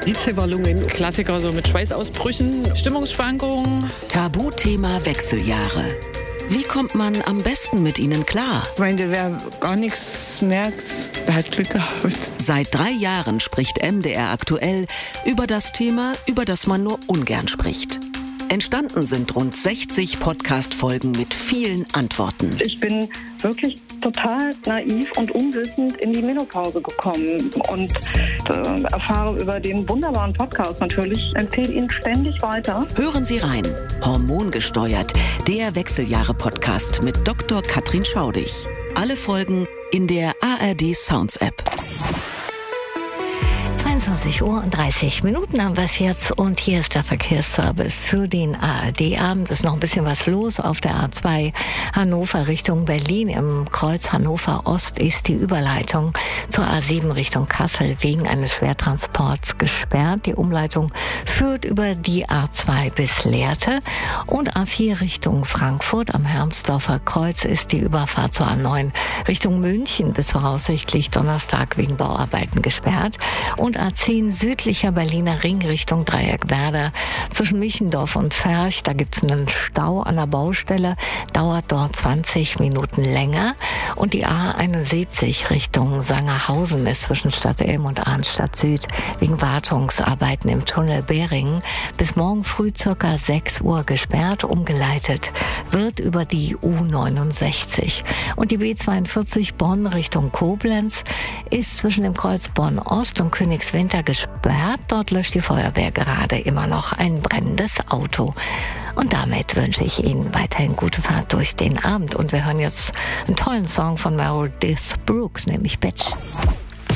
Hitzewallungen, Klassiker so mit Schweißausbrüchen, Stimmungsschwankungen. Tabuthema Wechseljahre. Wie kommt man am besten mit ihnen klar? Ich meine, wer gar nichts merkt, der hat Glück gehabt. Seit 3 Jahren spricht MDR aktuell über das Thema, über das man nur ungern spricht. Entstanden sind rund 60 Podcast-Folgen mit vielen Antworten. Ich bin wirklich total naiv und unwissend in die Menopause gekommen und erfahre über den wunderbaren Podcast natürlich, empfehle ihn ständig weiter. Hören Sie rein. Hormongesteuert, der Wechseljahre-Podcast mit Dr. Katrin Schaudig. Alle Folgen in der ARD Sounds App. 22:30 Uhr haben wir es jetzt und hier ist der Verkehrsservice für den ARD-Abend. Ist noch ein bisschen was los auf der A2 Hannover Richtung Berlin. Im Kreuz Hannover Ost ist die Überleitung zur A7 Richtung Kassel wegen eines Schwertransports gesperrt. Die Umleitung führt über die A2 bis Lehrte und A4 Richtung Frankfurt. Am Hermsdorfer Kreuz ist die Überfahrt zur A9 Richtung München bis voraussichtlich Donnerstag wegen Bauarbeiten gesperrt. Und A10 südlicher Berliner Ring Richtung Dreieckwerder zwischen Michendorf und Ferch. Da gibt es einen Stau an der Baustelle, dauert dort 20 Minuten länger. Und die A71 Richtung Sangerhausen ist zwischen Stadtelm und Arnstadt Süd wegen Wartungsarbeiten im Tunnel Beringen bis morgen früh ca. 6 Uhr gesperrt. Umgeleitet wird über die U69. Und die B42 Bonn Richtung Koblenz ist zwischen dem Kreuz Bonn Ost und Königswinter gesperrt. Dort löscht die Feuerwehr gerade immer noch ein brennendes Auto. Und damit wünsche ich Ihnen weiterhin gute Fahrt durch den Abend. Und wir hören jetzt einen tollen Song von Meredith Brooks, nämlich Bitch.